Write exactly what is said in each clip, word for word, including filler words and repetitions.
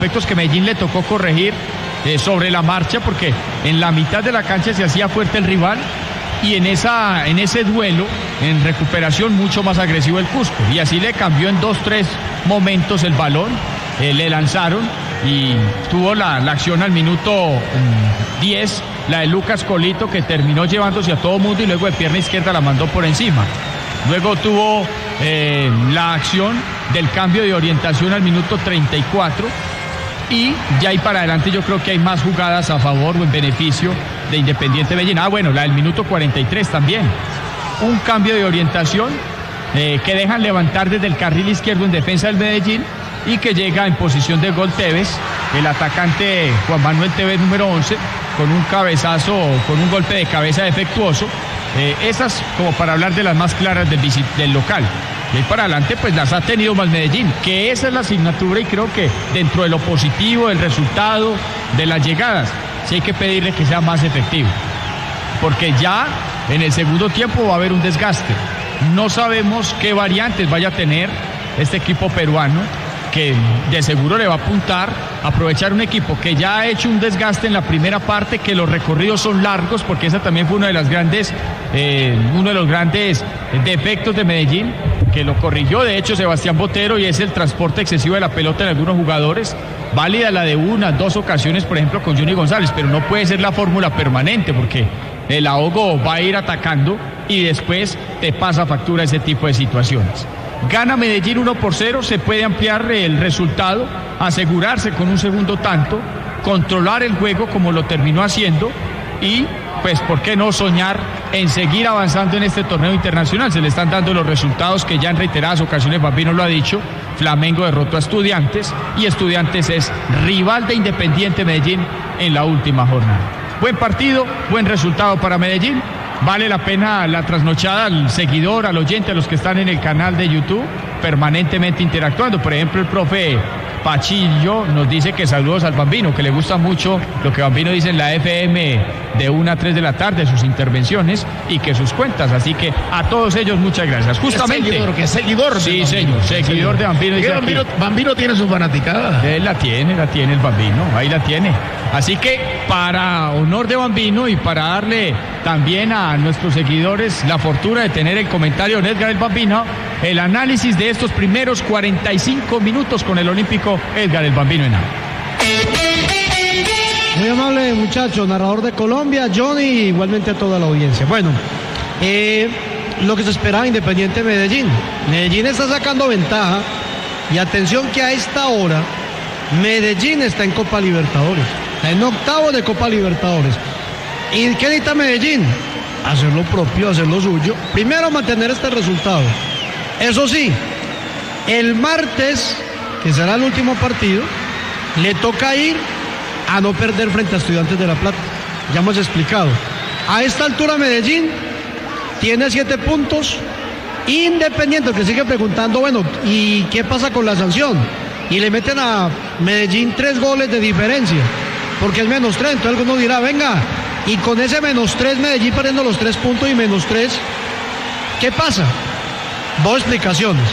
aspectos que Medellín le tocó corregir eh, sobre la marcha, porque en la mitad de la cancha se hacía fuerte el rival y en, esa, en ese duelo, en recuperación, mucho más agresivo el Cusco, y así le cambió en dos, tres momentos el balón, eh, le lanzaron y tuvo la, la acción al minuto um, diez, la de Lucas Colito, que terminó llevándose a todo mundo y luego de pierna izquierda la mandó por encima. Luego tuvo eh, la acción del cambio de orientación al minuto treinta y cuatro, y ya ahí para adelante yo creo que hay más jugadas a favor o en beneficio de Independiente Medellín. Ah, bueno, la del minuto cuarenta y tres también. Un cambio de orientación eh, que dejan levantar desde el carril izquierdo en defensa del Medellín y que llega en posición de gol Tevez, el atacante Juan Manuel Tevez, número once, con un cabezazo, con un golpe de cabeza defectuoso. Eh, esas como para hablar de las más claras del, del local. Y ahí para adelante pues las ha tenido más Medellín, que esa es la asignatura, y creo que dentro de lo positivo, del resultado, de las llegadas, sí hay que pedirle que sea más efectivo, porque ya en el segundo tiempo va a haber un desgaste. No sabemos qué variantes vaya a tener este equipo peruano, que de seguro le va a apuntar a aprovechar un equipo que ya ha hecho un desgaste en la primera parte, que los recorridos son largos, porque esa también fue una de las grandes, eh, uno de los grandes defectos de Medellín, que lo corrigió de hecho Sebastián Botero, y es el transporte excesivo de la pelota en algunos jugadores. Válida la de una, dos ocasiones, por ejemplo, con Johnny González, pero no puede ser la fórmula permanente, porque el ahogo va a ir atacando y después te pasa factura ese tipo de situaciones. Gana Medellín uno por cero, se puede ampliar el resultado, asegurarse con un segundo tanto, controlar el juego como lo terminó haciendo y, pues, ¿por qué no soñar en seguir avanzando en este torneo internacional? Se le están dando los resultados que ya en reiteradas ocasiones Bambino lo ha dicho. Flamengo derrotó a Estudiantes y Estudiantes es rival de Independiente Medellín en la última jornada. Buen partido, buen resultado para Medellín. Vale la pena la trasnochada al seguidor, al oyente, a los que están en el canal de YouTube, permanentemente interactuando. Por ejemplo, el profe Pachillo nos dice que saludos al Bambino, que le gusta mucho lo que Bambino dice en la F M de una a tres de la tarde, sus intervenciones y que sus cuentas. Así que a todos ellos muchas gracias. Justamente. ¿Qué seguidor? ¿Qué seguidor? Sí, señor, seguidor de Bambino. Dice Bambino, Bambino tiene su fanaticada. Él la tiene, la tiene el Bambino, ahí la tiene. Así que para honor de Bambino y para darle también a nuestros seguidores la fortuna de tener el comentario de Edgar el Bambino, el análisis de estos primeros cuarenta y cinco minutos con el olímpico Edgar el Bambino Henao. Muy amable muchacho, narrador de Colombia, Johnny, igualmente a toda la audiencia. Bueno, eh, lo que se esperaba Independiente Medellín. Medellín está sacando ventaja y atención que a esta hora Medellín está en Copa Libertadores, está en octavos de Copa Libertadores. ¿Y qué necesita Medellín? Hacer lo propio, hacer lo suyo. Primero mantener este resultado. Eso sí, el martes, que será el último partido, le toca ir a no perder frente a Estudiantes de La Plata. Ya hemos explicado. A esta altura Medellín tiene siete puntos. Independiente, que sigue preguntando, bueno, ¿y qué pasa con la sanción? Y le meten a Medellín tres goles de diferencia, porque es menos tres. Entonces alguno dirá, venga, y con ese menos tres, Medellín perdiendo los tres puntos y menos tres, ¿qué pasa? Dos explicaciones.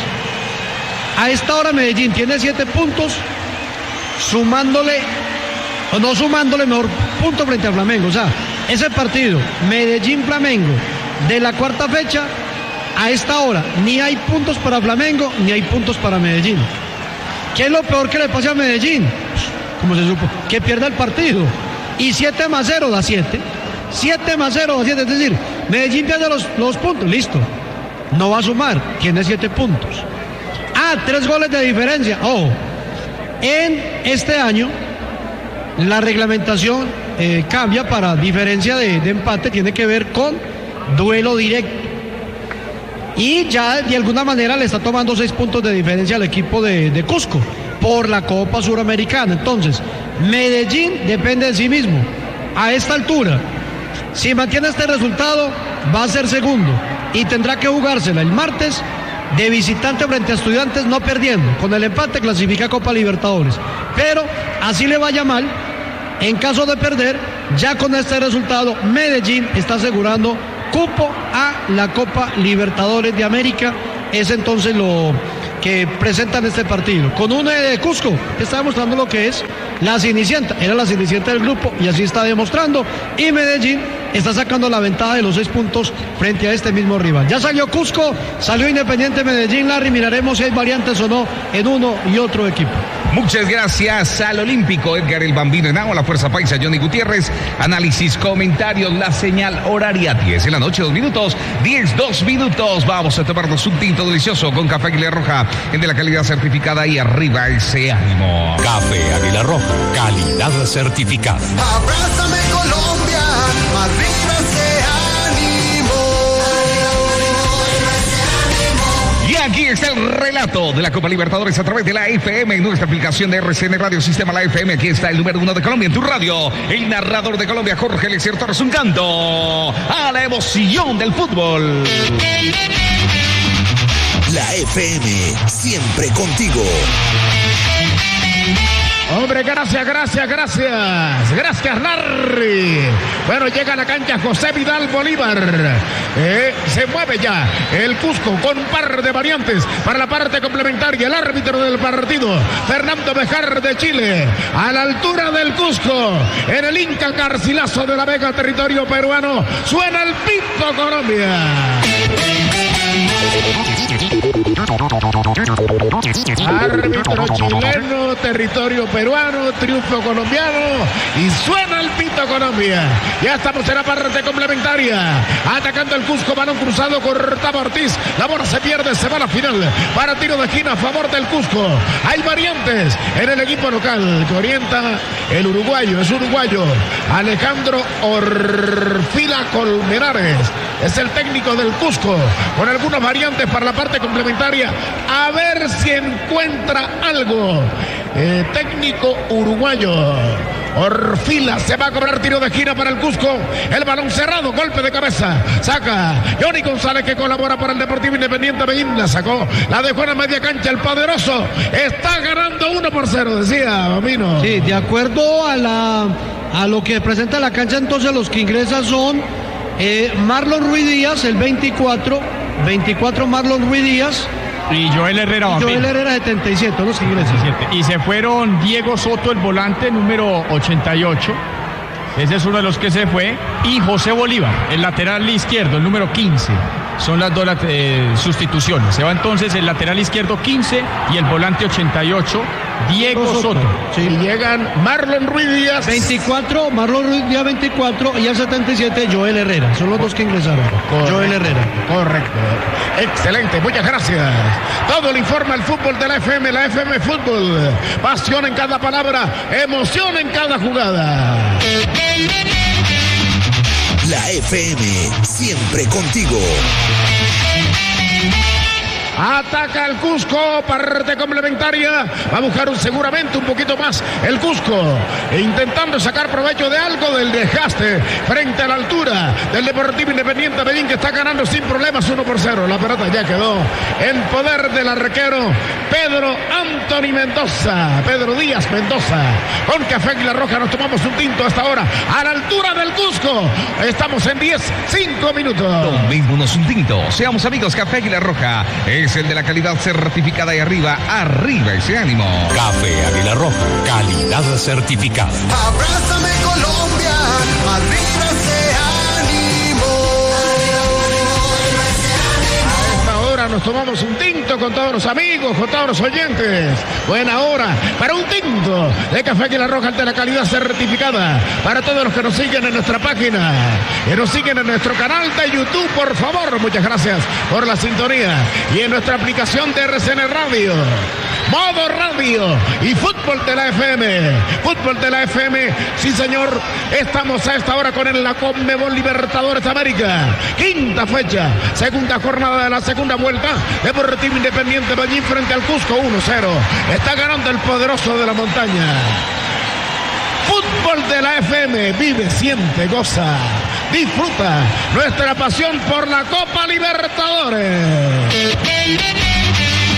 A esta hora Medellín tiene siete puntos, sumándole, o no sumándole, mejor, punto frente a Flamengo. O sea, ese partido, Medellín-Flamengo, de la cuarta fecha, a esta hora, ni hay puntos para Flamengo, ni hay puntos para Medellín. ¿Qué es lo peor que le pase a Medellín? Como se supo, que pierda el partido. Y siete más cero da siete. siete más cero da siete. Es decir, Medellín pierde los, los puntos. Listo. No va a sumar. Tiene siete puntos. Ah, tres goles de diferencia. Oh. En este año, la reglamentación eh, cambia para diferencia de, de empate. Tiene que ver con duelo directo. Y ya de alguna manera le está tomando seis puntos de diferencia al equipo de, de Cusco por la Copa Suramericana. Entonces, Medellín depende de sí mismo. A esta altura, si mantiene este resultado, va a ser segundo y tendrá que jugársela el martes de visitante frente a Estudiantes, no perdiendo. Con el empate clasifica a Copa Libertadores. Pero así le vaya mal, en caso de perder, ya con este resultado, Medellín está asegurando cupo a la Copa Libertadores de América. Es entonces lo, que presentan este partido. Con un eh, Cusco que está demostrando lo que es la cenicienta, era la cenicienta del grupo y así está demostrando. Y Medellín está sacando la ventaja de los seis puntos frente a este mismo rival. Ya salió Cusco, salió Independiente Medellín, Larry, miraremos si hay variantes o no en uno y otro equipo. Muchas gracias al Olímpico Edgar el Bambino Henao, a la Fuerza Paisa Johnny Gutiérrez, análisis, comentarios, la señal horaria diez en la noche, dos minutos, diez, dos minutos, vamos a tomarnos un tinto delicioso con Café Águila Roja, en de la calidad certificada y arriba ese ánimo. Café Águila Roja, calidad certificada. Abrázame Colombia, arriba ese ánimo. Y aquí está el relato de la Copa Libertadores a través de la F M en nuestra aplicación de R C N Radio Sistema La F M. Aquí está el número uno de Colombia en tu radio, el narrador de Colombia, Jorge Eliezer Torres, un canto a la emoción del fútbol. La F M, siempre contigo. Hombre, gracias, gracias, gracias. Gracias, Larry. Bueno, llega a la cancha José Vidal Bolívar. Eh, se mueve ya el Cusco con un par de variantes para la parte complementaria. El árbitro del partido, Fernando Bejar de Chile. A la altura del Cusco, en el Inca Garcilaso de la Vega, territorio peruano. Suena el pito Colombia. Árbitro chileno, territorio peruano, triunfo colombiano y suena el pito Colombia. Ya estamos en la parte complementaria. Atacando el Cusco, balón cruzado, cortaba Ortiz. La bola se pierde, se va a la final. Para tiro de esquina a favor del Cusco. Hay variantes en el equipo local que orienta el uruguayo, es uruguayo. Alejandro Orfila Colmenares es el técnico del Cusco, con algunas variantes para la parte complementaria. A ver si encuentra algo. Eh, técnico uruguayo. Orfila se va a cobrar tiro de esquina para el Cusco. El balón cerrado, golpe de cabeza. Saca Johnny González, que colabora para el Deportivo Independiente Medellín. La sacó, la dejó en la media cancha. El poderoso está ganando uno por cero, decía Bambino. Sí, de acuerdo a la a lo que presenta la cancha, entonces los que ingresan son eh, Marlon Ruiz Díaz, el veinticuatro. veinticuatro Marlon Ruiz Díaz. Y Joel Herrera. Y Joel Herrera setenta y siete, los que ingresan. Y se fueron Diego Soto, el volante, número ochenta y ocho. Ese es uno de los que se fue. Y José Bolívar, el lateral izquierdo, el número quince. Son las dos eh, sustituciones. Se va entonces el lateral izquierdo quince y el volante ochenta y ocho, Diego Soto. Soto. Sí. Y llegan Marlon Ruiz Díaz. veinticuatro, Marlon Ruiz Díaz veinticuatro y el setenta y siete, Joel Herrera. Son los dos que ingresaron. Correcto. Joel Herrera. Correcto. Excelente, muchas gracias. Todo le informa el fútbol de la F M, la F M Fútbol. Pasión en cada palabra, emoción en cada jugada. La F M, siempre contigo. Ataca el Cusco, parte complementaria. Va a buscar un, seguramente un poquito más el Cusco, intentando sacar provecho de algo del desgaste frente a la altura del Deportivo Independiente Medellín, que está ganando sin problemas uno por cero. La pelota ya quedó en poder del arquero Pedro Anthony Mendoza. Pedro Díaz Mendoza. Con Café Águila Roja nos tomamos un tinto hasta ahora. A la altura del Cusco. Estamos en diez, cinco minutos. Tomémonos un tinto. Seamos amigos, Café Águila Roja es el de la calidad certificada y arriba, arriba ese ánimo. Café Águila Roja, calidad certificada. Abrázame Colombia, arriba ese ánimo. A esta hora nos tomamos un tinto con todos los amigos, con todos los oyentes. Buena hora para un tinto de Café Águila Roja de la calidad certificada. Para todos los que nos siguen en nuestra página, que nos siguen en nuestro canal de YouTube, por favor, muchas gracias por la sintonía. Y en nuestra aplicación de R C N Radio, Modo Radio y Fútbol de la F M. Fútbol de la F M, sí señor. Estamos a esta hora con el la Conmebol Libertadores de América. Quinta fecha, segunda jornada de la segunda vuelta. Deportivo Independiente Medellín frente al Cusco, uno cero. Está ganando el poderoso de la montaña. Fútbol de la F M, vive, siente, goza, disfruta nuestra pasión por la Copa Libertadores.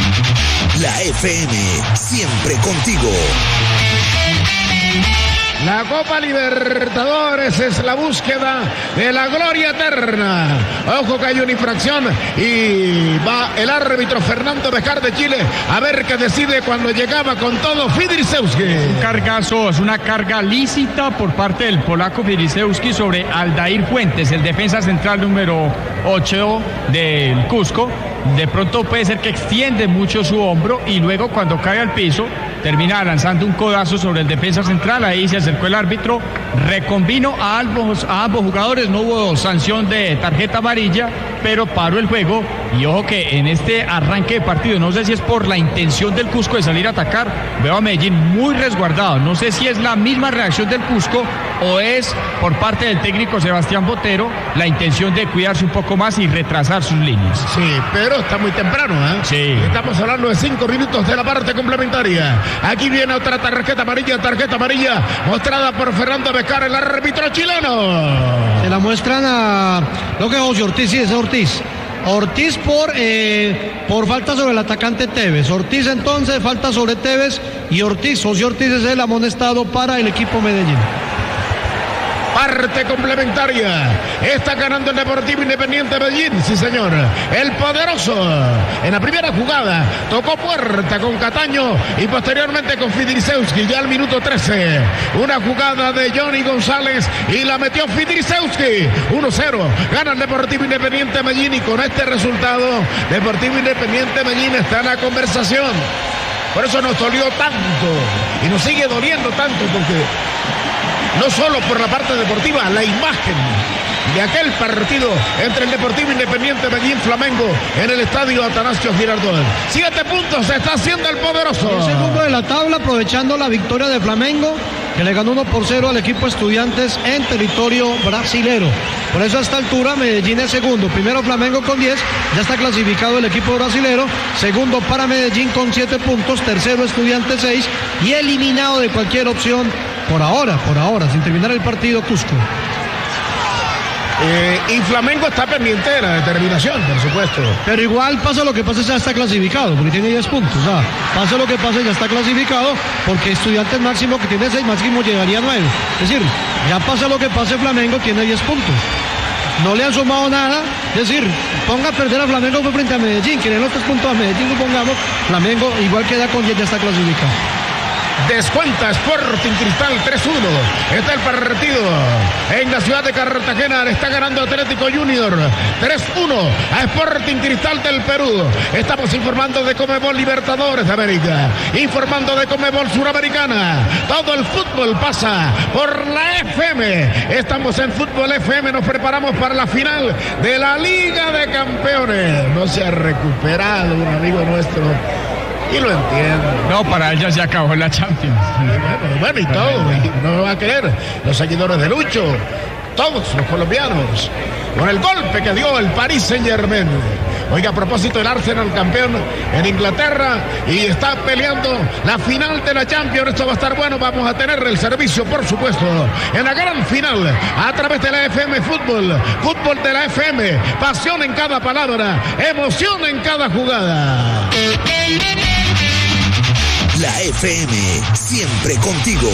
La F M, siempre contigo. La La Copa Libertadores es la búsqueda de la gloria eterna. Ojo que hay una infracción y va el árbitro Fernando Bejar de Chile a ver qué decide cuando llegaba con todo Fidrisewski. Un cargazo, es una carga lícita por parte del polaco Fidrisewski sobre Aldair Fuentes, el defensa central número ocho del Cusco. De pronto puede ser que extiende mucho su hombro y luego cuando cae al piso termina lanzando un codazo sobre el defensa central. Ahí se acercó el árbitro, reconvino a ambos, a ambos jugadores, no hubo sanción de tarjeta amarilla, pero paró el juego. Y ojo que en este arranque de partido, no sé si es por la intención del Cusco de salir a atacar, veo a Medellín muy resguardado, no sé si es la misma reacción del Cusco o es por parte del técnico Sebastián Botero la intención de cuidarse un poco más y retrasar sus líneas. Sí, pero está muy temprano, ¿eh? Sí. Estamos hablando de cinco minutos de la parte complementaria. Aquí viene otra tarjeta amarilla, tarjeta amarilla mostrada por Fernando Bejar, el árbitro chileno. Se la muestran a lo que es José Ortiz, sí, es Ortiz. Ortiz por, eh, por falta sobre el atacante Tevez. Ortiz entonces, falta sobre Tevez y Ortiz, José Ortiz es el amonestado para el equipo Medellín. Parte complementaria. Está ganando el Deportivo Independiente Medellín, sí señor. El poderoso en la primera jugada tocó puerta con Cataño y posteriormente con Fidrisewski ya al minuto trece. Una jugada de Johnny González y la metió Fidrisewski. uno cero. Gana el Deportivo Independiente Medellín y con este resultado Deportivo Independiente Medellín está en la conversación. Por eso nos dolió tanto y nos sigue doliendo tanto porque no solo por la parte deportiva, la imagen de aquel partido entre el Deportivo Independiente Medellín Flamengo en el estadio Atanasio Girardot. Siete puntos se está haciendo el poderoso. El segundo de la tabla, aprovechando la victoria de Flamengo, que le ganó uno por cero al equipo Estudiantes en territorio brasilero. Por eso a esta altura Medellín es segundo. Primero Flamengo con diez, ya está clasificado el equipo brasilero. Segundo para Medellín con siete puntos. Tercero Estudiantes seis y eliminado de cualquier opción por ahora, por ahora, sin terminar el partido Cusco. Eh, y Flamengo está pendiente de la determinación, por supuesto. Pero igual pasa lo que pase, ya está clasificado, porque tiene diez puntos. O sea, pasa lo que pase, ya está clasificado, porque Estudiantes máximo que tiene seis, máximo llegaría a nueve. Es decir, ya pasa lo que pase, Flamengo tiene diez puntos. No le han sumado nada, es decir, ponga a perder a Flamengo frente a Medellín, que le den los tres puntos a Medellín, supongamos, Flamengo igual queda con diez, ya está clasificado. Descuenta Sporting Cristal tres uno. Está el partido en la ciudad de Cartagena. Le está ganando Atlético Junior tres uno a Sporting Cristal del Perú. Estamos informando de Conmebol Libertadores de América, informando de Conmebol Suramericana. Todo el fútbol pasa por la F M. Estamos en Fútbol F M. Nos preparamos para la final de la Liga de Campeones. No se ha recuperado un amigo nuestro. Y lo entiendo. No, para ella se acabó la Champions. Bueno, bueno y todo, y no me va a creer. Los seguidores de Lucho, todos los colombianos, con el golpe que dio el Paris Saint-Germain. Oiga, a propósito, el Arsenal campeón en Inglaterra y está peleando la final de la Champions. Esto va a estar bueno. Vamos a tener el servicio, por supuesto, en la gran final a través de la F M Fútbol. Fútbol de la F M. Pasión en cada palabra, emoción en cada jugada. La F M, siempre contigo.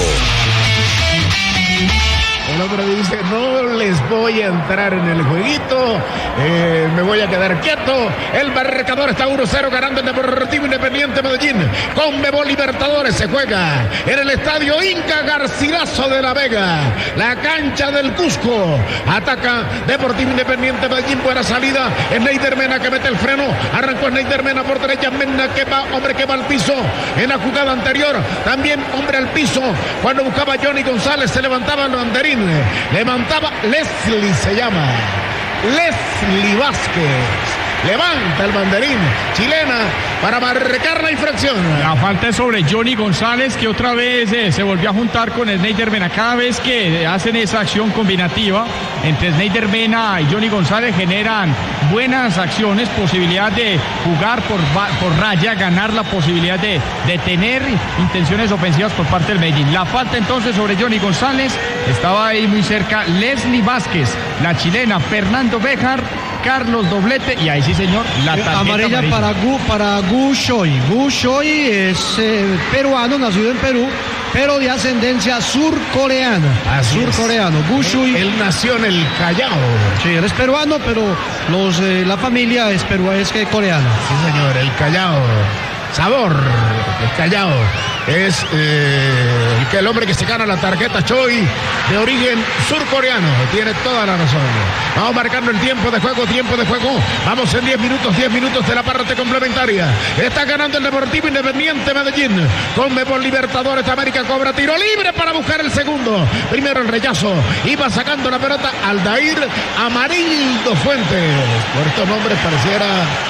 El hombre dice, no les voy a entrar en el jueguito, eh, me voy a quedar quieto. El marcador está uno cero ganando el Deportivo Independiente Medellín. Conmebol Libertadores se juega en el estadio Inca Garcilaso de la Vega, la cancha del Cusco. Ataca Deportivo Independiente Medellín, buena salida. Es Neider Mena que mete el freno. Arrancó Neider Mena por derecha. Mena que va, hombre que va al piso. En la jugada anterior, también hombre al piso. Cuando buscaba Johnny González, se levantaba el banderín. Levantaba Leslie, se llama Leslie Vázquez. Levanta el banderín chilena para marcar la infracción. La falta es sobre Johnny González, que otra vez eh, se volvió a juntar con Neider Mena. Cada vez que hacen esa acción combinativa entre Neider Mena y Johnny González generan buenas acciones, posibilidad de jugar por, por raya, ganar la posibilidad de, de tener intenciones ofensivas por parte del Medellín. La falta entonces sobre Johnny González, estaba ahí muy cerca Leslie Vázquez, la chilena, Fernando Bejar, Carlos Doblete y ahí sí señor, la tarjeta amarilla, amarilla para Gu, para Gu Shoy. Gu Shoy es eh, peruano, nacido en Perú, pero de ascendencia surcoreana. Así es. Surcoreano, Gu Shui. Él nació en el Callao. Sí, él es peruano, pero los, eh, la familia es peruana, es que coreana. Sí, señor, el Callao. Sabor, el Callao. Es eh, el, que el hombre que se gana la tarjeta Choi de origen surcoreano. Tiene toda la razón. Vamos marcando el tiempo de juego, tiempo de juego. Vamos en diez minutos, diez minutos de la parte complementaria. Está ganando el Deportivo Independiente Medellín. Conmebol Libertadores de América cobra tiro libre para buscar el segundo. Primero el rechazo. Iba sacando la pelota Aldair Amarildo Fuentes. Por estos nombres pareciera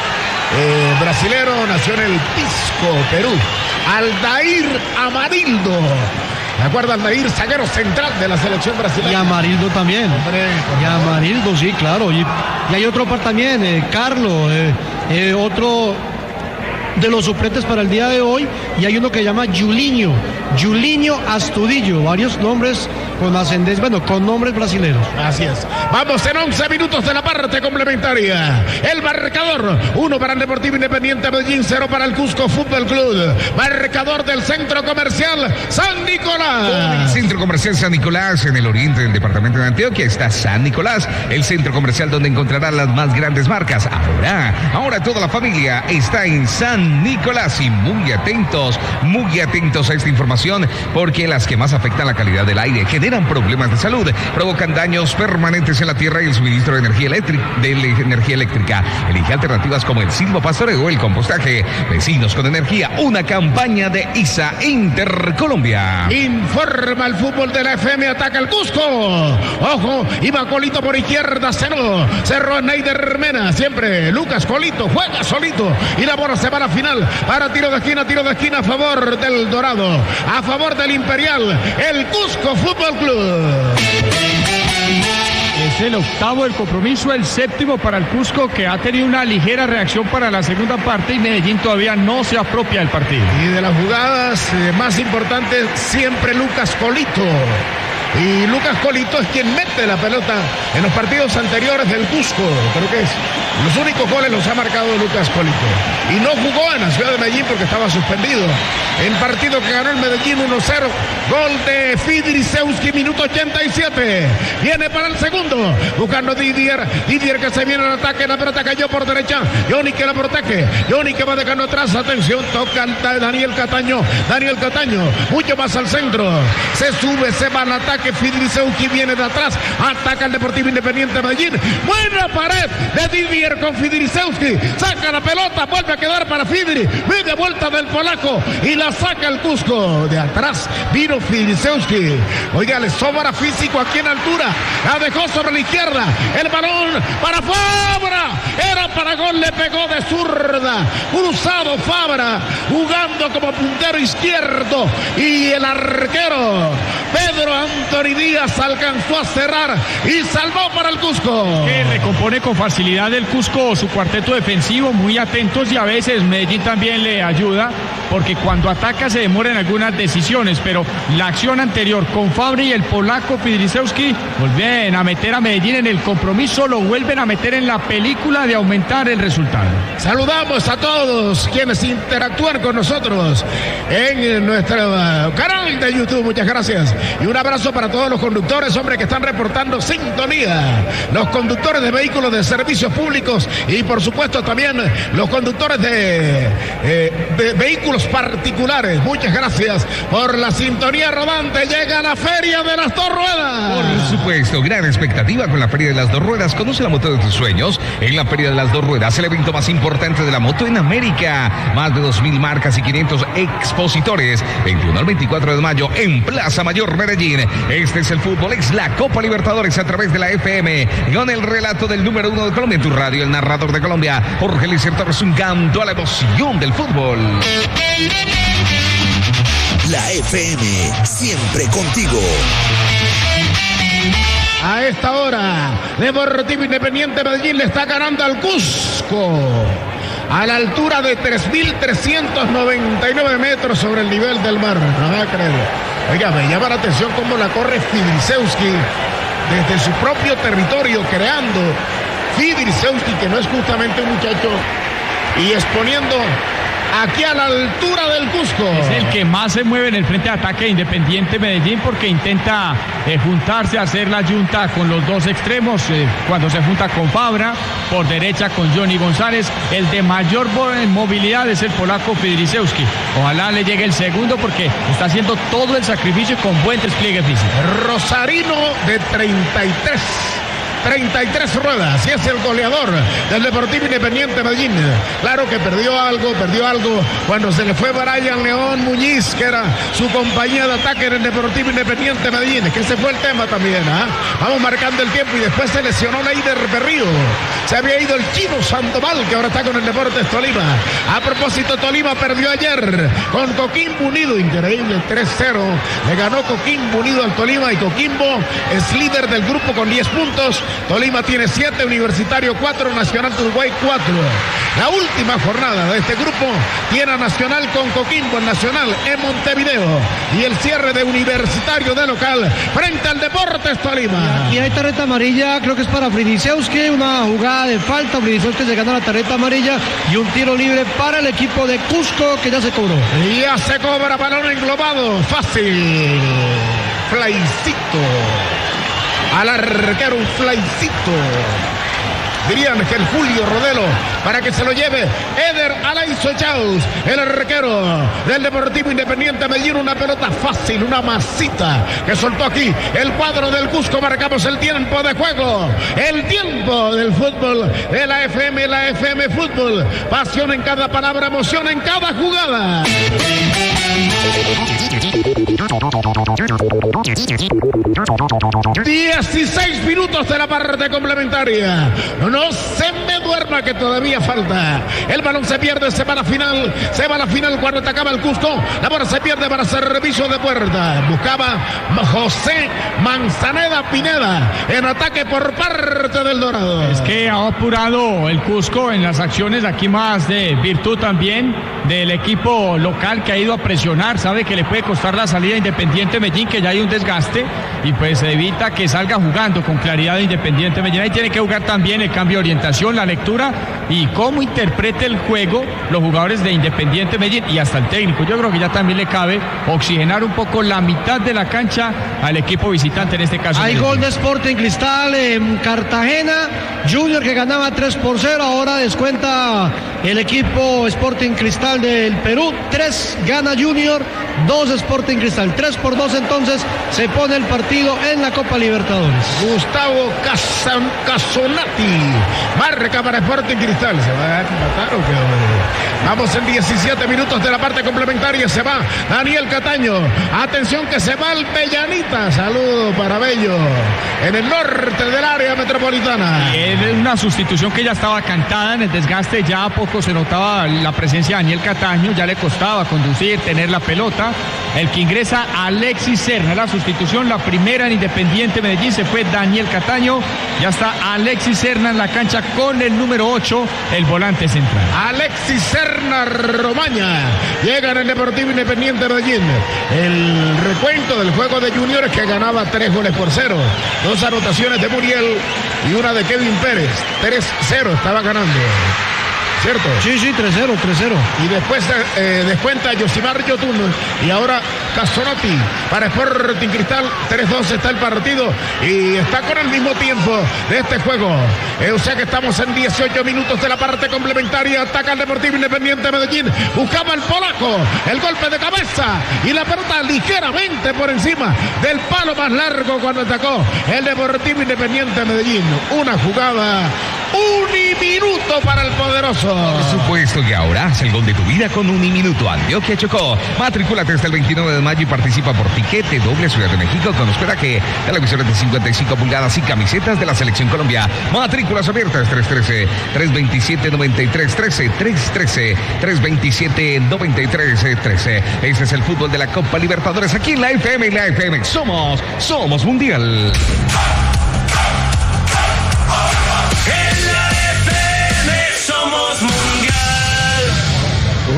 eh, brasilero. Nació en el Pisco, Perú. Aldair Amarildo. ¿De acuerdo? Aldair, zaguero central de la selección brasileña. Y Amarildo también. Hombre, y Amarildo, sí, claro. Y, y hay otro par también, eh, Carlos, eh, eh, otro de los suplentes para el día de hoy. Y hay uno que se llama Julinho, Julinho Astudillo. Varios nombres con ascendencia, bueno, con nombres brasileños. Así es. Vamos en once minutos de la parte complementaria. El marcador, uno para el Deportivo Independiente Medellín, cero para el Cusco Fútbol Club. Marcador del Centro Comercial San Nicolás. Centro Comercial San Nicolás, en el oriente del departamento de Antioquia, está San Nicolás, el centro comercial donde encontrará las más grandes marcas. Ahora, ahora toda la familia está en San Nicolás y muy atentos, muy atentos a esta información, porque las que más afectan la calidad del aire, generan problemas de salud, provocan daños permanentes en la tierra y el suministro de energía eléctrica, de energía eléctrica. Elige alternativas como el silvopastoreo o el compostaje. Vecinos con energía, una campaña de I S A Intercolombia. Informa el fútbol de la F M, ataca el Cusco. Ojo, iba Colito por izquierda, cerró, cerró Neider Mena, siempre Lucas Colito, juega solito y la bola se va a la final para tiro de esquina, tiro de esquina a favor del Dorado, a favor del Imperial, el Cusco Fútbol Club. Es el octavo del compromiso, el séptimo para el Cusco, que ha tenido una ligera reacción para la segunda parte y Medellín todavía no se apropia del partido. Y de las jugadas eh, más importantes, siempre Lucas Colito. Y Lucas Colito es quien mete la pelota en los partidos anteriores del Cusco. Creo que es los únicos goles los ha marcado Lucas Colito. Y no jugó en la ciudad de Medellín porque estaba suspendido. En partido que ganó el Medellín uno cero. Gol de Fidrisewski, minuto ochenta y siete. Viene para el segundo. Buscando Didier. Didier que se viene al ataque. La pelota cayó por derecha. Johnny que la protege. Johnny que va dejando atrás. Atención. Toca Daniel Cataño. Daniel Cataño. Mucho más al centro. Se sube, se va al ataque. Fidrisewski viene de atrás. Ataca el Deportivo Independiente de Medellín. Buena pared de Didier con Fidrisewski. Saca la pelota. Vuelve a quedar para Fidri. Media vuelta del polaco. Y la saca el Cusco. De atrás vino Fidrisewski. Oiga, le sobra físico aquí en altura. La dejó sobre la izquierda. El balón para Fabra. Era para gol. Le pegó de zurda. Cruzado Fabra. Jugando como puntero izquierdo. Y el arquero Pedro Anthony Díaz alcanzó a cerrar y salvó para el Cusco. Que recompone con facilidad el Cusco su cuarteto defensivo, muy atentos, y a veces Medellín también le ayuda, porque cuando ataca se demora en algunas decisiones, pero la acción anterior con Fabri y el polaco Fidrisewski vuelven a meter a Medellín en el compromiso, lo vuelven a meter en la película de aumentar el resultado. Saludamos a todos quienes interactúan con nosotros en nuestro canal de YouTube, muchas gracias, y un abrazo para todos los conductores, hombre, que están reportando sintonía, los conductores de vehículos de servicios públicos y por supuesto también los conductores de, eh, de vehículos particulares. Muchas gracias por la sintonía rodante. Llega la Feria de las Dos Ruedas. Por supuesto, gran expectativa con la Feria de las Dos Ruedas. Conoce la moto de tus sueños en la Feria de las Dos Ruedas, el evento más importante de la moto en América. Más de dos mil marcas y quinientos expositores. veintiuno al veinticuatro de mayo en Plaza Mayor, Medellín. Este es el fútbol, es la Copa Libertadores a través de la F M. Con el relato del número uno de Colombia en tu radio, el narrador de Colombia, Jorge Luis Torres, un canto a la emoción del fútbol. La F M, siempre contigo. A esta hora, Deportivo Independiente Medellín le está ganando al Cusco a la altura de tres mil trescientos noventa y nueve metros sobre el nivel del mar. No me va a creer. Oiga, me llama la atención cómo la corre Fidrisewski desde su propio territorio, creando Fidrisewski, que no es justamente un muchacho, y exponiendo aquí a la altura del Cusco. Es el que más se mueve en el frente de ataque de Independiente Medellín porque intenta eh, juntarse, hacer la yunta con los dos extremos, eh, cuando se junta con Fabra, por derecha con Johnny González. El de mayor movilidad es el polaco Fidrisewski. Ojalá le llegue el segundo porque está haciendo todo el sacrificio y con buen despliegue físico. Rosarino de treinta y tres. treinta y tres ruedas y es el goleador del Deportivo Independiente Medellín. Claro que perdió algo, perdió algo cuando se le fue Brian León Muñiz, que era su compañía de ataque en el Deportivo Independiente Medellín, que ese fue el tema también. ¿eh? Vamos marcando el tiempo y después se lesionó Leider Berrío. Se había ido el Chino Sandoval, que ahora está con el Deportes Tolima. A propósito, Tolima perdió ayer con Coquimbo Unido, increíble, tres cero. Le ganó Coquimbo Unido al Tolima y Coquimbo es líder del grupo con diez puntos. Tolima tiene siete, Universitario cuatro, Nacional de Uruguay cuatro. La última jornada de este grupo tiene a Nacional con Coquimbo, Nacional en Montevideo. Y el cierre de Universitario de local frente al Deportes Tolima. Y hay tarjeta amarilla, creo que es para Fidrisewski, una jugada de falta. Fidrisewski se gana la tarjeta amarilla y un tiro libre para el equipo de Cusco que ya se cobró. Y ya se cobra balón englobado, fácil. Flycito. Al arquero un flycito. Dirían que el Julio Rodelo para que se lo lleve Eder Alaizo Chaus, el arquero del Deportivo Independiente Medellín. Una pelota fácil, una masita que soltó aquí el cuadro del Cusco. Marcamos el tiempo de juego, el tiempo del fútbol de la F M, la F M Fútbol. Pasión en cada palabra, emoción en cada jugada. dieciséis minutos de la parte complementaria. No se me duerma que todavía falta. El balón se pierde, se va a la final. Se va a la final cuando atacaba el Cusco. La bola se pierde para servicio de puerta. Buscaba José Manzaneda Pineda en ataque por parte del Dorado. Es que ha apurado el Cusco en las acciones. Aquí más de virtud también del equipo local que ha ido a presionar. Sabe que le puede costar la salida a Independiente Medellín, que ya hay un desgaste. Y pues evita que salga jugando con claridad de Independiente Medellín. Ahí tiene que jugar también el cambio de orientación, la lectura y cómo interprete el juego los jugadores de Independiente Medellín y hasta el técnico. Yo creo que ya también le cabe oxigenar un poco la mitad de la cancha al equipo visitante, en este caso. Hay Medellín. gol de Sporting Cristal en Cartagena. Junior que ganaba tres por cero, ahora descuenta el equipo Sporting Cristal del Perú. tres gana Junior, dos Sporting Cristal. tres por dos entonces se pone el partido en la Copa Libertadores. Gustavo Casan, Casonati marca para Sporting Cristal. ¿Se va a empatar o qué? Vamos en diecisiete minutos de la parte complementaria. Se va Daniel Cataño. Atención que se va el Bellanita. Saludo para Bello en el norte del área metropolitana. Y es una sustitución que ya estaba cantada en el desgaste. Ya a poco se notaba la presencia de Daniel Cataño. Ya le costaba conducir, tener la pelota. El que ingresa Alexis Serna. La sustitución, la primera en Independiente Medellín. Se fue Daniel Cataño. Ya está Alexis Serna en la cancha con el número ocho, el volante central. Alexis Serna Romaña llega en el Deportivo Independiente Medellín. El recuento del juego de Junior que ganaba tres goles por cero. Dos anotaciones de Muriel y una de Kevin Pérez. tres cero estaba ganando. ¿Cierto? Sí, sí, tres cero, tres cero. Y después eh, descuenta Yosimar Yotun. Y ahora Casonati para Sporting Cristal. tres dos está el partido. Y está con el mismo tiempo de este juego. Eh, o sea que estamos en dieciocho minutos de la parte complementaria. Ataca el Deportivo Independiente Medellín. Buscaba el polaco. El golpe de cabeza. Y la pelota ligeramente por encima del palo más largo cuando atacó el Deportivo Independiente Medellín. Una jugada uniminuto para el poderoso. Por supuesto que ahora haz el gol de tu vida con Uniminuto. Antioquia Chocó. Matricúlate hasta el veintinueve de mayo y participa por tiquete doble Ciudad de México con hospedaje, televisores de cincuenta y cinco pulgadas y camisetas de la Selección Colombia. Matrículas abiertas tres uno tres, tres dos siete, nueve tres uno tres, tres uno tres, tres dos siete, nueve tres uno tres. Este es el fútbol de la Copa Libertadores aquí en la F M y la F M. Somos, somos mundial.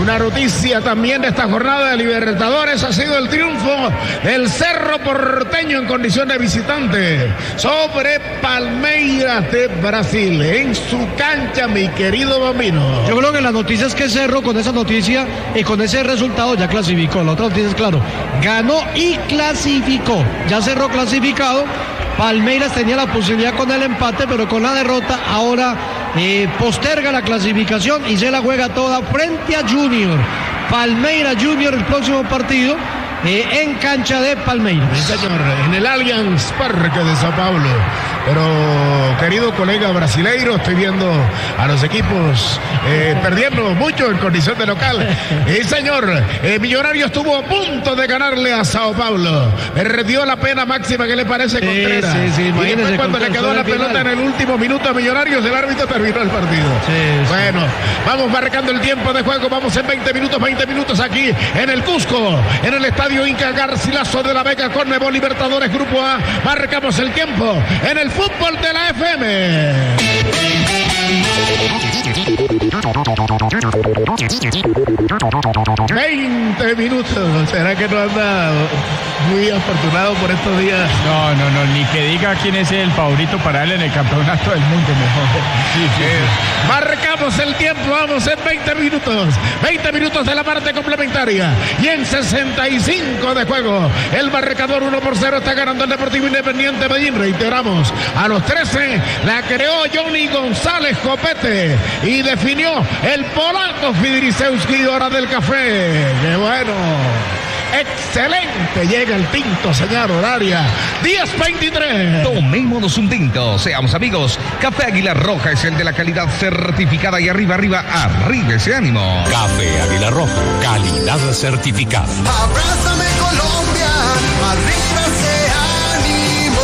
Una noticia también de esta jornada de Libertadores ha sido el triunfo del Cerro Porteño en condición de visitante sobre Palmeiras de Brasil en su cancha, mi querido Bambino. Yo creo que la noticia es que Cerro con esa noticia y con ese resultado ya clasificó. La otra noticia es claro, ganó y clasificó. Ya Cerro clasificado. Palmeiras tenía la posibilidad con el empate, pero con la derrota ahora eh, posterga la clasificación y se la juega toda frente a Junior. Palmeiras Junior el próximo partido eh, en cancha de Palmeiras. Sí, señor, en el Allianz Parque de Sao Paulo. Pero, querido colega brasileiro, estoy viendo a los equipos eh, perdiendo mucho en condición de local. Sí, señor, eh, Millonarios estuvo a punto de ganarle a Sao Paulo. Perdió la pena máxima, ¿qué le parece, Contreras? Sí, sí, y después cuando le quedó la pelota final. en el último minuto a Millonarios, el árbitro terminó el partido. Sí, sí. Bueno, vamos marcando el tiempo de juego. Vamos en veinte minutos, veinte minutos aquí en el Cusco, en el estadio Inca Garcilaso de la Vega, Conmebol Libertadores Grupo A. Marcamos el tiempo en el fútbol de la F M. veinte minutos. ¿Será que no anda muy afortunado por estos días? No, no, no, ni que diga quién es el favorito para él en el campeonato del mundo, mejor. Sí, sí, sí. Marcamos el tiempo, vamos en veinte minutos. veinte minutos de la parte complementaria. Y en sesenta y cinco de juego, el marcador uno por cero está ganando el Deportivo Independiente Medellín. Reiteramos, a los trece la creó Johnny González Copete y definió el polaco Fidrisewski, hora del café. ¡Qué bueno! Excelente, llega el tinto, señor horaria. diez veintitrés. Tomémonos un tinto, seamos amigos. Café Águila Roja es el de la calidad certificada y arriba, arriba, arriba ese ánimo. Café Águila Roja, calidad certificada. Abrázame Colombia, arriba ese ánimo.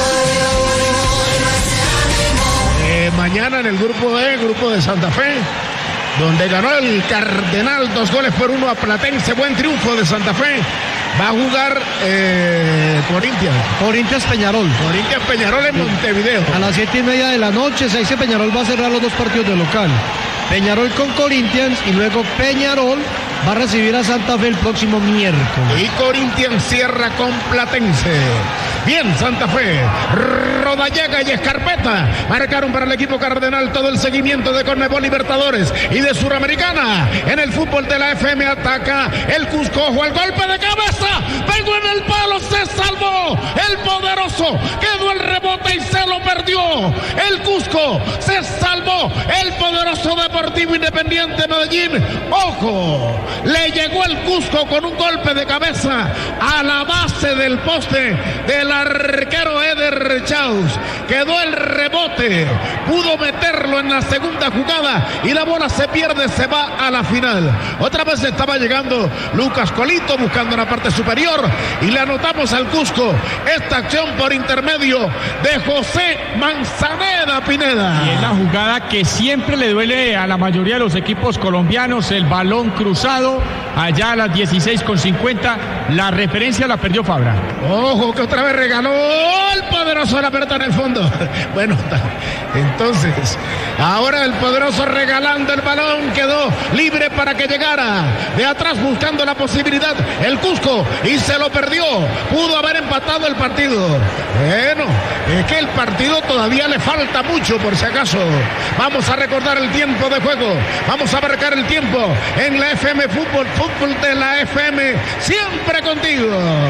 Eh, mañana en el grupo E, grupo de Santa Fe, donde ganó el Cardenal dos goles por uno a Platense. Buen triunfo de Santa Fe. Va a jugar eh, Corinthians. Corinthians Peñarol. Corinthians Peñarol en Montevideo. A las siete y media de la noche, seis Peñarol va a cerrar los dos partidos de local. Peñarol con Corinthians y luego Peñarol va a recibir a Santa Fe el próximo miércoles. Y Corinthians cierra con Platense. Bien, Santa Fe, Rodallega y Escarpeta marcaron para el equipo cardenal todo el seguimiento de Conmebol Libertadores y de Suramericana. En el fútbol de la F M ataca el Cusco, ojo al golpe de cabeza, pegó en el palo, se salvó el poderoso, quedó el rebote y se lo perdió. El Cusco se salvó, el poderoso Deportivo Independiente Medellín. Ojo, le llegó el Cusco con un golpe de cabeza a la base del poste del arquero Eder Chaus. Quedó el rebote, pudo meterlo en la segunda jugada y la bola se pierde, se va a la final. Otra vez estaba llegando Lucas Colito buscando la parte superior y le anotamos al Cusco esta acción por intermedio de José Manzaneda Pineda. Y es la jugada que siempre le duele a la mayoría de los equipos colombianos, el balón cruzado allá a las dieciséis con cincuenta. La referencia la perdió Fabra. Ojo que otra vez regaló el poderoso la pelota en el fondo. Bueno, entonces ahora el poderoso regalando el balón, quedó libre para que llegara de atrás buscando la posibilidad el Cusco y se lo perdió. Pudo haber empatado el partido. Bueno, es que el partido todavía le falta mucho, por si acaso. Vamos a recordar el tiempo de juego. Vamos a marcar el tiempo en la F M Fútbol, fútbol de la F M, siempre contigo.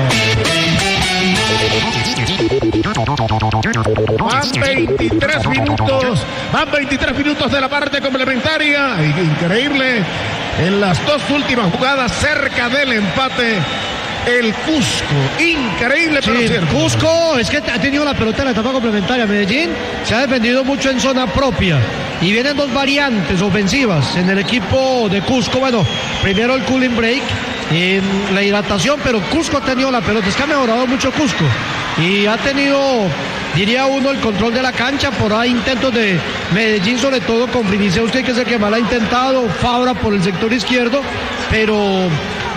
Van veintitrés minutos, van veintitrés minutos de la parte complementaria. Increíble, en las dos últimas jugadas cerca del empate, el Cusco, increíble, pero Sí, cierto. Cusco es que ha tenido la pelota en la etapa complementaria. Medellín se ha defendido mucho en zona propia y vienen dos variantes ofensivas en el equipo de Cusco. Bueno, primero el cooling break, eh, la hidratación, pero Cusco ha tenido la pelota. Es que ha mejorado mucho Cusco y ha tenido, diría uno, el control de la cancha. Por ahí intentos de Medellín, sobre todo con Vinicius, que es el que más ha intentado, Fabra por el sector izquierdo, pero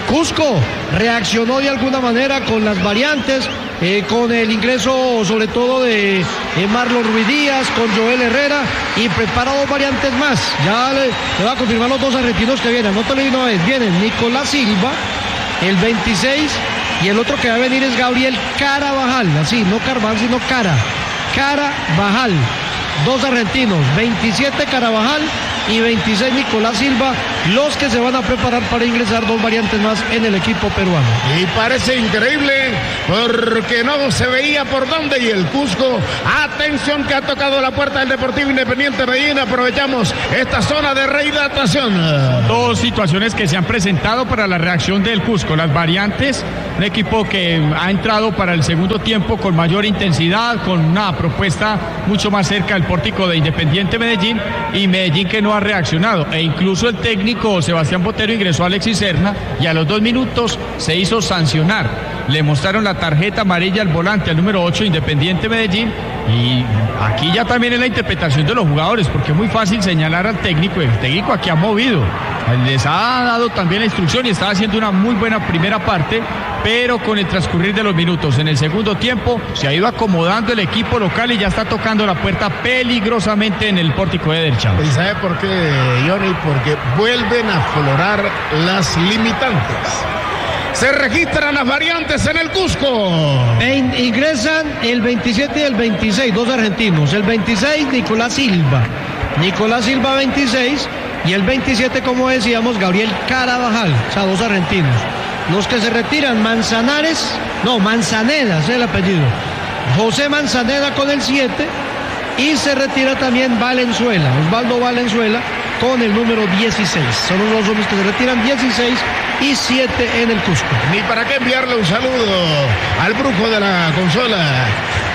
Cusco reaccionó de alguna manera con las variantes, eh, con el ingreso sobre todo de eh, Marlon Ruiz Díaz, con Joel Herrera, y prepara dos variantes más. Ya le, le va a confirmar los dos argentinos que vienen. No te lo digo una vez, vienen Nicolás Silva, el veintiséis, y el otro que va a venir es Gabriel Carabajal, así, no Carvajal, sino Cara, Carabajal. Dos argentinos, veintisiete Carabajal y veintiséis Nicolás Silva, los que se van a preparar para ingresar dos variantes más en el equipo peruano. Y parece increíble porque no se veía por dónde, y el Cusco, atención que ha tocado la puerta del Deportivo Independiente Medellín. Aprovechamos esta zona de rehidratación. Dos situaciones que se han presentado para la reacción del Cusco, las variantes, un equipo que ha entrado para el segundo tiempo con mayor intensidad, con una propuesta mucho más cerca del pórtico de Independiente Medellín, y Medellín que no ha reaccionado, e incluso el técnico Sebastián Botero ingresó a Alexis Serna y a los dos minutos se hizo sancionar. Le mostraron la tarjeta amarilla al volante, al número ocho, Independiente Medellín, y aquí ya también es la interpretación de los jugadores, porque es muy fácil señalar al técnico. El técnico aquí ha movido, les ha dado también la instrucción y está haciendo una muy buena primera parte, pero con el transcurrir de los minutos en el segundo tiempo se ha ido acomodando el equipo local y ya está tocando la puerta peligrosamente en el pórtico de Derchao. ¿Y sabe por qué, Johnny? Porque vuelven a aflorar las limitantes. Se registran las variantes en el Cusco. En, ingresan el veintisiete y el veintiséis, dos argentinos. El veintiséis, Nicolás Silva. Nicolás Silva, veintiséis. Y el veintisiete, como decíamos, Gabriel Carabajal. O sea, dos argentinos. Los que se retiran, Manzanares. No, Manzaneda, ese es el apellido. José Manzaneda con el siete. Y se retira también Valenzuela, Osvaldo Valenzuela, con el número dieciséis. Son los hombres que se retiran, dieciséis y siete en el Cusco. Ni para qué enviarle un saludo al brujo de la consola.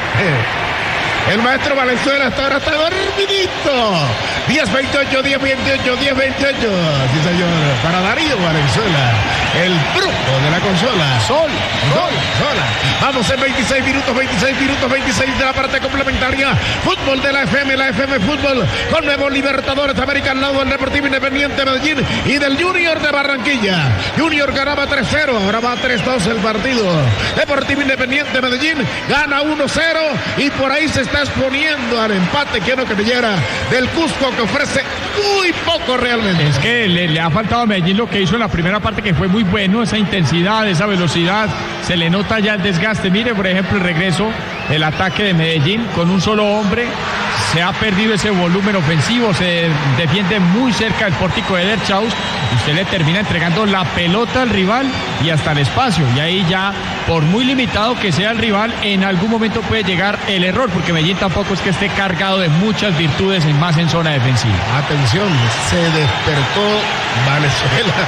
El maestro Valenzuela hasta ahora está dormidito. diez veintiocho, diez veintiocho, diez veintiocho. Sí, señor. Para Darío Valenzuela, el brujo de la consola. Sol, sol, sola. Vamos en veintiséis minutos, veintiséis minutos, veintiséis de la parte complementaria. Fútbol de la F M, la F M Fútbol, con nuevos Libertadores de América al lado del Deportivo Independiente Medellín y del Junior de Barranquilla. Junior ganaba tres cero, ahora va tres dos el partido. Deportivo Independiente Medellín gana uno cero y por ahí se está exponiendo al empate que no creyera del Cusco, que ofrece muy poco realmente. Es que le, le ha faltado a Medellín lo que hizo en la primera parte, que fue muy bueno, esa intensidad, esa velocidad, se le nota ya el desgaste. Mire, por ejemplo, el regreso, el ataque de Medellín con un solo hombre, se ha perdido ese volumen ofensivo, se defiende muy cerca del pórtico de Derchaus, usted le termina entregando la pelota al rival y hasta el espacio, y ahí ya, por muy limitado que sea el rival, en algún momento puede llegar el error, porque Medellín tampoco es que esté cargado de muchas virtudes, en más en zona defensiva. Atención, se despertó Venezuela.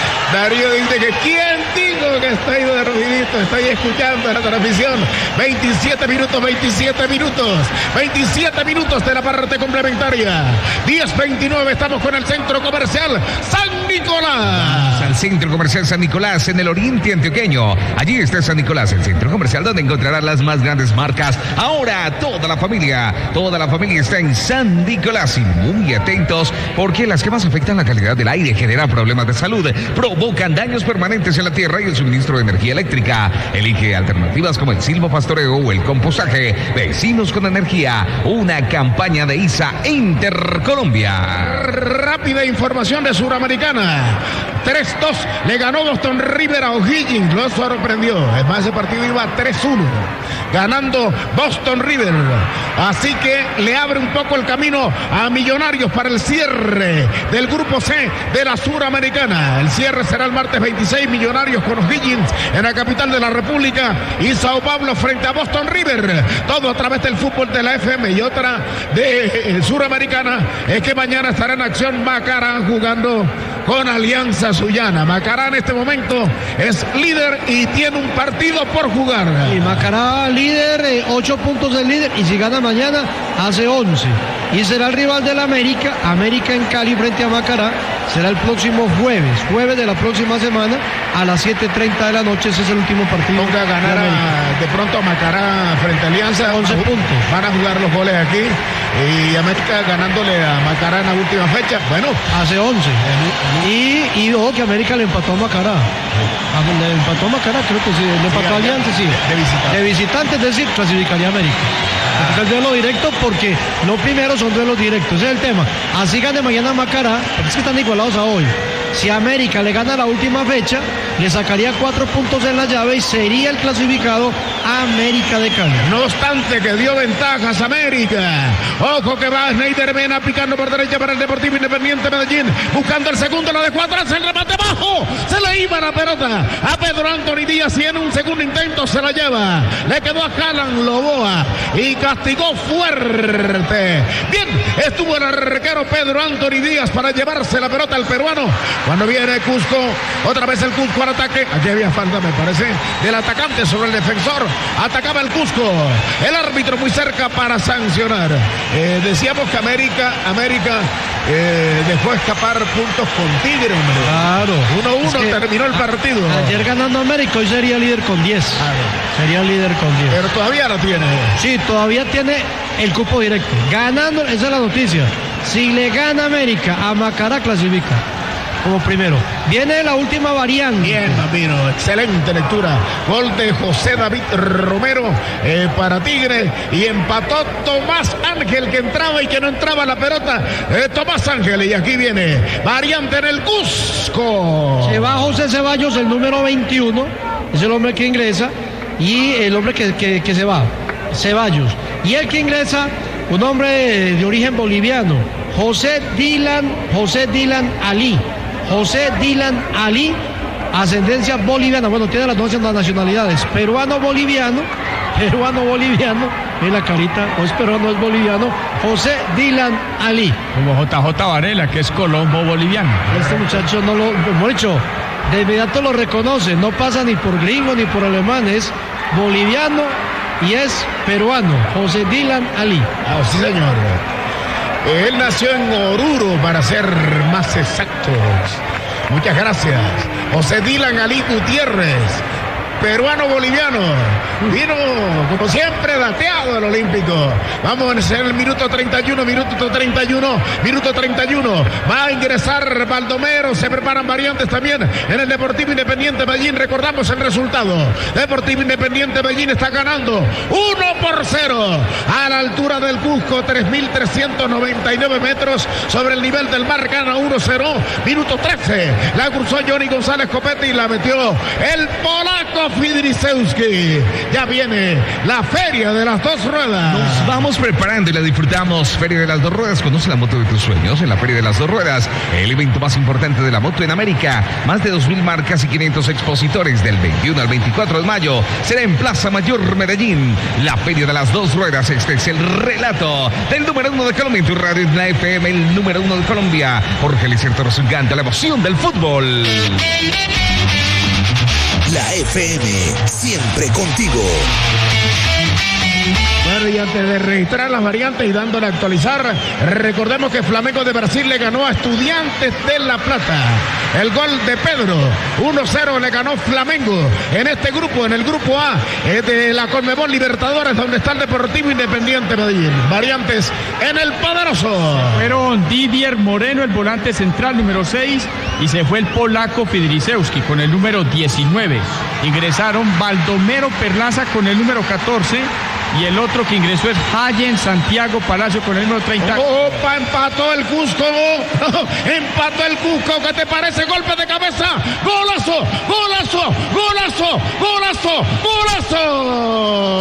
Darío dice que ¿quién dijo que está ahí de rodillito? Estoy escuchando la transmisión. veintisiete minutos, veintisiete minutos. veintisiete minutos de la parte complementaria. diez veintinueve, estamos con el centro comercial San Nicolás. Al centro comercial San Nicolás, en el oriente antioqueño. Allí está San Nicolás, el centro comercial donde encontrarás las más grandes marcas. Ahora toda la familia, toda la familia está en San Nicolás, y muy atentos porque las que más afectan la calidad del aire, generan problemas de salud, provocan daños permanentes en la tierra y el suministro de energía eléctrica. Elige alternativas como el silvopastoreo o el compostaje. Vecinos con energía, una campaña de I S A Intercolombia. Rápida información de Suramericana. tres dos le ganó Boston River a O'Higgins, lo sorprendió. Es más, ese partido iba tres uno, ganando Boston River. Así que le abre un poco el camino a Millonarios para el cierre del grupo C de la Suramericana. El cierre será el martes veintiséis, Millonarios con O'Higgins en la capital de la República y Sao Paulo frente a Boston River. Todo a través del fútbol de la F M. Y otra de eh, Suramericana es que mañana estará en acción Macará jugando con Alianza Sullana. Macará en este momento es líder y tiene un partido por jugar. Y Macará líder, eh, ocho puntos del líder, y si gana mañana hace once. y será el rival del América, América en Cali frente a Macará, será el próximo jueves, jueves de la próxima semana a las siete y treinta de la noche, ese es el último partido. Ponga a ganar de, a, de pronto a Macará frente a Alianza, once puntos. Van a jugar los goles aquí y América ganándole a Macará en la última fecha, bueno. Hace once. Y, y ojo que América le empató a Macará. Le empató a Macará, creo que sí, le empató sí, a Alianza, sí. De, de visitante. De visitante, es decir, clasificaría a América. Es el duelo directo porque los primeros son duelos directos, ese es el tema. Así gane mañana Macará, porque es que están igualados a hoy. Si América le gana la última fecha, le sacaría cuatro puntos en la llave y sería el clasificado América de Cali. No obstante que dio ventajas América. Ojo que va Schneider Mena picando por derecha para el Deportivo Independiente Medellín. Buscando el segundo, la de cuatro, hace el remate bajo. Se le iba la pelota a Pedro Anthony Díaz y en un segundo intento se la lleva. Le quedó a Jalan Loboa y castigó fuerte. Bien, estuvo el arquero Pedro Anthony Díaz para llevarse la pelota al peruano. Cuando viene Cusco, otra vez el Cusco al ataque. Aquí había falta, me parece, del atacante sobre el defensor. Atacaba el Cusco. El árbitro muy cerca para sancionar. Eh, decíamos que América, América eh, dejó escapar puntos con Tigre, hombre. Claro. uno uno Es que terminó el partido. A, ayer ganando América, hoy sería líder con diez. Claro. Sería líder con diez. Pero todavía lo tiene. Sí, todavía tiene el cupo directo. Ganando, esa es la noticia. Si le gana América a Macará, clasifica como primero. Viene la última variante. Bien, Bambino, excelente lectura. Gol de José David Romero eh, para Tigre y empató Tomás Ángel, que entraba y que no entraba la pelota. Eh, Tomás Ángel, y aquí viene variante en el Cusco. Se va José Ceballos, el número veintiuno, es el hombre que ingresa, y el hombre que, que, que se va, Ceballos. Y el que ingresa, un hombre de origen boliviano, José Dylan, José Dylan Ali. José Dylan Ali, ascendencia boliviana, bueno, tiene las dos nacionalidades, peruano-boliviano, peruano-boliviano, en la carita, o es peruano o es boliviano, José Dylan Ali. Como J J Varela, que es colombo-boliviano. Este muchacho no lo, como he dicho, de inmediato lo reconoce, no pasa ni por gringo ni por alemán, es boliviano y es peruano, José Dylan Ali. Ah, sí, señor. Él nació en Oruro, para ser más exactos. Muchas gracias. José Dylan Ali Gutiérrez, peruano-boliviano. Vino, como siempre, dateado el Olímpico. Vamos a hacer el minuto treinta y uno, minuto treinta y uno, minuto treinta y uno. Va a ingresar Baldomero, se preparan variantes también en el Deportivo Independiente Medellín. Recordamos el resultado. Deportivo Independiente Medellín está ganando uno por cero a la altura del Cusco, tres mil trescientos noventa y nueve metros sobre el nivel del mar. Gana uno cero, minuto trece. La cruzó Johnny González Copete y la metió el polaco Fidrisewski. Ya viene la Feria de las Dos Ruedas. Nos vamos preparando y la disfrutamos. Feria de las Dos Ruedas. Conoce la moto de tus sueños en la Feria de las Dos Ruedas, el evento más importante de la moto en América. Más de dos mil marcas y quinientos expositores del veintiuno al veinticuatro de mayo. Será en Plaza Mayor, Medellín. La Feria de las Dos Ruedas. Este es el relato del número uno de Colombia en tu radio, en la F M, el número uno de Colombia. Jorge Licierto Rozugante, la emoción del fútbol. La F M, siempre contigo. Bueno, y antes de registrar las variantes y dándole a actualizar, recordemos que Flamengo de Brasil le ganó a Estudiantes de La Plata. El gol de Pedro, uno cero le ganó Flamengo en este grupo, en el grupo A eh, de la Conmebol Libertadores, donde está el Deportivo Independiente Medellín. Variantes en el Poderoso. Fueron Didier Moreno, el volante central número seis, y se fue el polaco Fidrisewski con el número diecinueve. Ingresaron Baldomero Perlaza con el número catorce. Y el otro que ingresó es Hayen Santiago Palacio con el número treinta. Opa, empató el Cusco. Empató el Cusco. ¿Qué te parece? Golpe de cabeza. Golazo, golazo, golazo, golazo, golazo.